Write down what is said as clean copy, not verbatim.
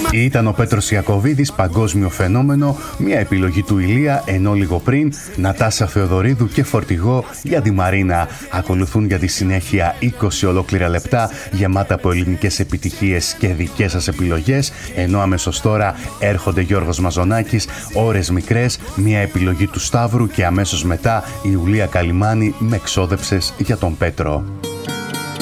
Ήταν ο Πέτρος Ιακωβίδης, παγκόσμιο φαινόμενο, μια επιλογή του Ηλία, ενώ λίγο πριν Νατάσα Θεοδωρίδου και Φορτηγό για τη Μαρίνα. Ακολουθούν για τη συνέχεια 20 ολόκληρα λεπτά γεμάτα από ελληνικές επιτυχίες και δικές σας επιλογές, ενώ αμέσως τώρα έρχονται Γιώργος Μαζονάκης, Ώρες μικρές, μια επιλογή του Σταύρου και αμέσως μετά η Ιουλία Καλιμάνη με «Ξόδεψες για τον Πέτρο».